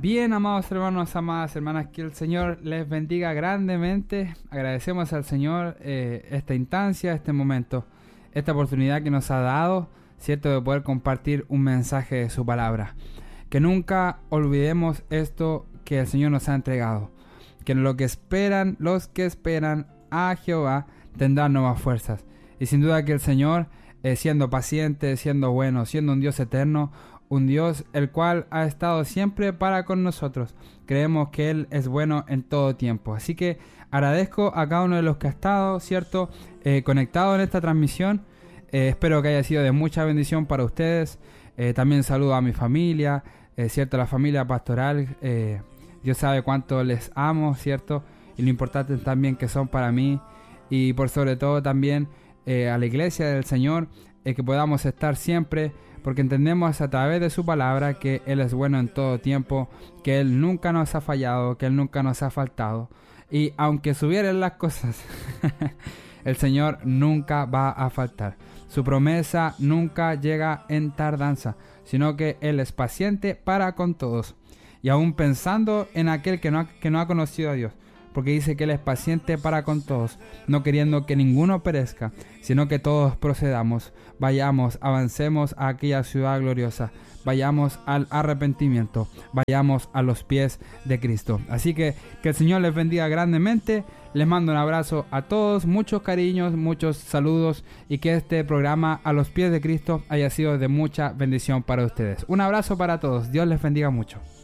Bien, amados hermanos, amadas hermanas, que el Señor les bendiga grandemente. Agradecemos al Señor esta instancia, este momento, esta oportunidad que nos ha dado, ¿cierto?, de poder compartir un mensaje de su palabra. Que nunca olvidemos esto que el Señor nos ha entregado. Que los que esperan a Jehová tendrán nuevas fuerzas. Y sin duda que el Señor, siendo paciente, siendo bueno, siendo un Dios eterno, un Dios el cual ha estado siempre para con nosotros. Creemos que Él es bueno en todo tiempo. Así que agradezco a cada uno de los que ha estado, ¿cierto?, conectado en esta transmisión. Espero que haya sido de mucha bendición para ustedes. También saludo a mi familia, ¿cierto?, la familia pastoral. Dios sabe cuánto les amo, ¿cierto?, y lo importante también que son para mí. Y por sobre todo también a la iglesia del Señor, que podamos estar siempre, porque entendemos a través de su palabra que Él es bueno en todo tiempo, que Él nunca nos ha fallado, que Él nunca nos ha faltado. Y aunque subieran las cosas, el Señor nunca va a faltar. Su promesa nunca llega en tardanza, sino que Él es paciente para con todos. Y aún pensando en aquel que no ha conocido a Dios, porque dice que Él es paciente para con todos, no queriendo que ninguno perezca, sino que todos procedamos, vayamos, avancemos a aquella ciudad gloriosa, vayamos al arrepentimiento, vayamos a los pies de Cristo. Así que el Señor les bendiga grandemente, les mando un abrazo a todos, muchos cariños, muchos saludos, y que este programa A los pies de Cristo haya sido de mucha bendición para ustedes. Un abrazo para todos, Dios les bendiga mucho.